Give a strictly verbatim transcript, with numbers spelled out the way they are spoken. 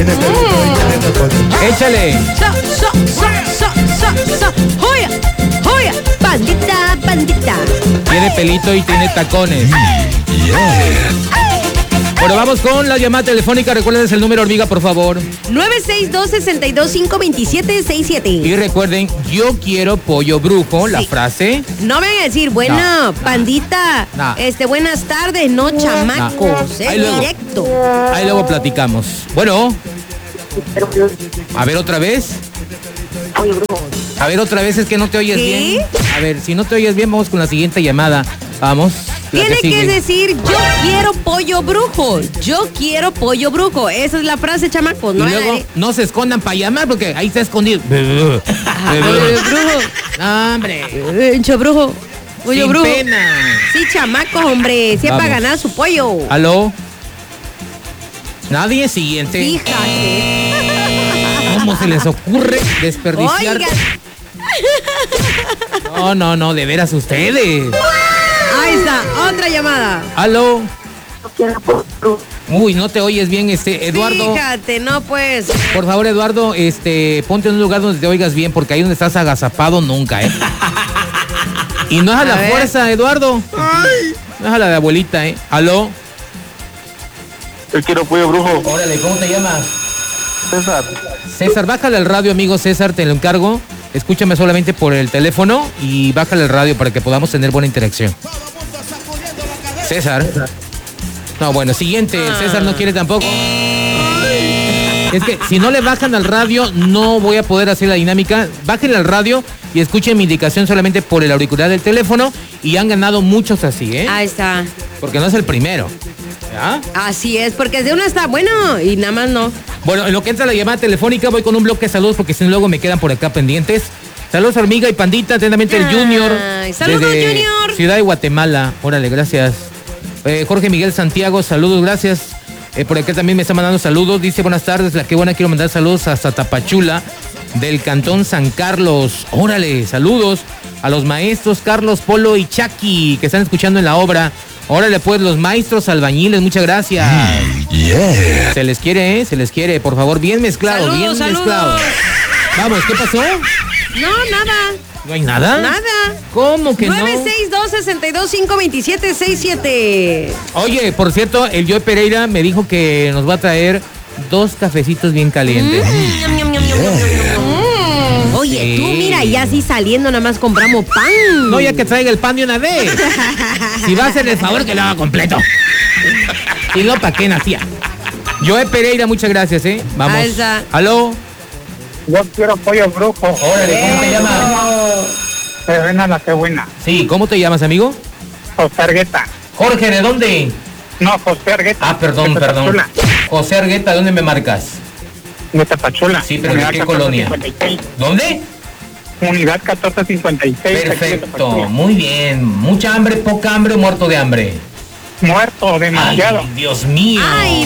Échale. So, so, so, so, so, so. Joya, joya. Pandita, pandita. Tiene pelito y tiene tacones. Bueno, vamos con la llamada telefónica. Recuerden el número, hormiga, por favor. nueve seis dos, seis dos cinco, dos siete seis siete. Y recuerden, yo quiero pollo brujo, la Sí. frase. No me van a decir, bueno, No. pandita, No. este, buenas tardes, no, chamacos, Ahí es luego. directo. Ahí luego platicamos. Bueno. A ver, otra vez. A ver, otra vez, es que no te oyes ¿Qué? bien. A ver, si no te oyes bien, vamos con la siguiente llamada. Vamos. la Tiene que, sigue. decir, yo quiero pollo brujo, yo quiero pollo brujo. Esa es la frase, chamacos. Y No luego la- no se escondan para llamar porque ahí está escondido. Pollo brujo. No, hombre. Eh, Cho brujo. Pollo Sin brujo. pena. Sí, chamacos, hombre. Sí, es para Vamos. ganar su pollo. ¿Aló? Nadie. Siguiente. Fíjate. ¿Cómo se les ocurre desperdiciar? Oigan. No, no, no, de veras ustedes. Ahí está, otra llamada. ¿Aló? Uy, no te oyes bien, este, Eduardo. Fíjate, no pues. Por favor, Eduardo, este, ponte en un lugar donde te oigas bien, porque ahí donde estás agazapado nunca, ¿eh? Y no es a A la ver. fuerza, Eduardo. No es a la de abuelita, ¿eh? ¿Aló? Yo quiero pollo brujo. Órale, ¿cómo te llamas? César. César, bájale el radio, amigo César, te lo encargo. Escúchame solamente por el teléfono y bájale el radio para que podamos tener buena interacción. César. No, bueno, siguiente. Ah. César no quiere tampoco. Es que si no le bajan al radio, no voy a poder hacer la dinámica. Bájenle al radio y escuchen mi indicación solamente por el auricular del teléfono. Y han ganado muchos así, ¿eh? Ahí está. Porque no es el primero. ¿Ya? Así es, porque de una está bueno y nada más no. Bueno, en lo que entra la llamada telefónica, voy con un bloque de saludos porque si no luego me quedan por acá pendientes. Saludos, hormiga y pandita, atentamente el Ay, Junior. saludos, desde Junior. Ciudad de Guatemala. Órale, gracias. Eh, Jorge Miguel Santiago, saludos, gracias. Eh, por acá también me está mandando saludos. Dice, buenas tardes, la que buena, quiero mandar saludos hasta Tapachula, del Cantón San Carlos. Órale, saludos a los maestros Carlos, Polo y Chucky, que están escuchando en la obra. Órale, pues, los maestros albañiles, muchas gracias. Yeah. Se les quiere, ¿eh? Se les quiere, por favor, bien mezclado, Saludos, bien saludos. mezclado. Vamos, ¿qué pasó? No, nada. ¿No hay nada? Nada. ¿Cómo que nueve no? seis dos, seis dos cinco, dos siete seis siete. Oye, por cierto, el Joe Pereira me dijo que nos va a traer dos cafecitos bien calientes. Mm, ñam, ñam, ñam, ñam, ñam, ñam. Oye, Sí. tú mira, ya así saliendo nada más compramos pan. No, ya que traiga el pan de una vez. Si va a hacer el favor, que lo haga completo. Si no, ¿para qué nacía? Joe Pereira, muchas gracias, ¿eh? Vamos. Ahí está. ¿Aló? Yo quiero pollo brujo. Órale, ¿cómo te llamas? Serena la que buena. Sí, ¿cómo te llamas, amigo? José Argueta. Jorge, ¿de dónde? No, José Argueta. Ah, perdón, de perdón. Tapachula. José Argueta, ¿dónde me marcas? De Tapachula. Sí, pero ¿de Unidad qué colonia? catorce cincuenta y seis. ¿Dónde? Unidad catorce cincuenta y seis. aquí de Perfecto, Tapachula. muy bien. ¿Mucha hambre, poca hambre o muerto de hambre? Muerto, demasiado. Ay, Dios mío. Ay,